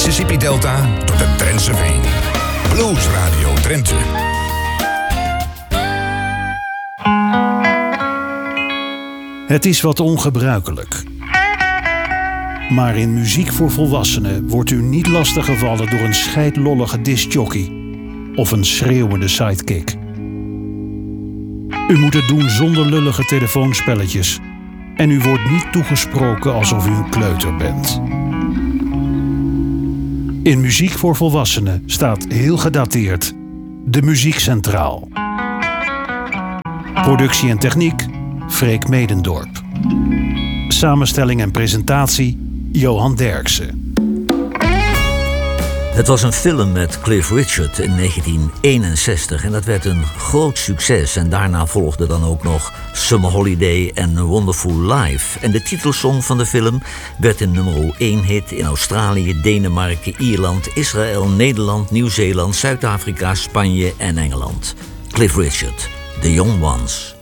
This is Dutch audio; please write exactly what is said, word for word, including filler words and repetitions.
Mississippi-delta tot de Drentse Veen. Blues Radio Drenthe. Het is wat ongebruikelijk. Maar in Muziek voor Volwassenen wordt u niet lastiggevallen door een scheidlollige discjockey of een schreeuwende sidekick. U moet het doen zonder lullige telefoonspelletjes en u wordt niet toegesproken alsof u een kleuter bent. In Muziek voor Volwassenen staat heel gedateerd de Muziek Centraal. Productie en techniek Freek Medendorp. Samenstelling en presentatie Johan Derksen. Het was een film met Cliff Richard in negentien eenenzestig en dat werd een groot succes. En daarna volgde dan ook nog Summer Holiday en A Wonderful Life. En de titelsong van de film werd een nummer één hit in Australië, Denemarken, Ierland, Israël, Nederland, Nieuw-Zeeland, Zuid-Afrika, Spanje en Engeland. Cliff Richard, The Young Ones.